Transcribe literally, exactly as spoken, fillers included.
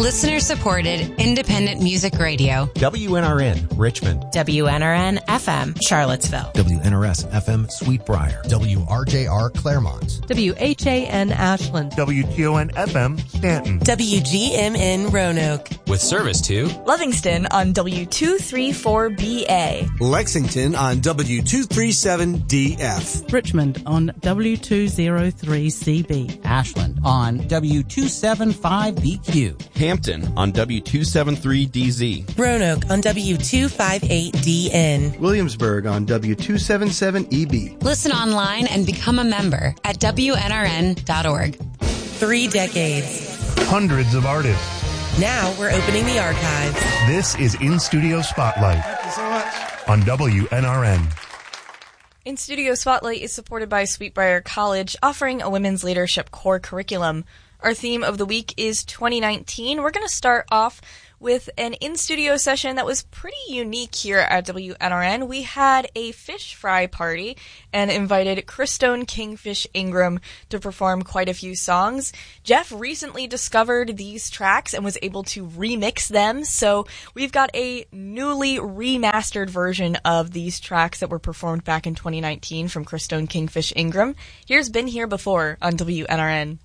Listener-supported, independent music radio. W N R N, Richmond. W N R N F M, Charlottesville. W N R S F M, Sweetbriar. W R J R, Claremont. W H A N, Ashland. W T O N F M, Stanton. W G M N, Roanoke. With service to Livingston on W two thirty-four B A. Lexington on W two thirty-seven D F. Richmond on W two oh three C B. Ashland on W two seventy-five B Q. Hampton on W two seventy-three D Z. Roanoke on W two fifty-eight D N. Williamsburg on W two seventy-seven E B. Listen online and become a member at W N R N dot org. Three decades. Hundreds of artists. Now we're opening the archives. This is In Studio Spotlight. Thank you so much. On W N R N. In Studio Spotlight is supported by Sweetbriar College, offering a women's leadership core curriculum. Our theme of the week is twenty nineteen. We're going to start off with an in-studio session that was pretty unique here at W N R N. We had a fish fry party and invited Christone Kingfish Ingram to perform quite a few songs. Jeff recently discovered these tracks and was able to remix them, so we've got a newly remastered version of these tracks that were performed back in twenty nineteen from Christone Kingfish Ingram. Here's Been Here Before on W N R N.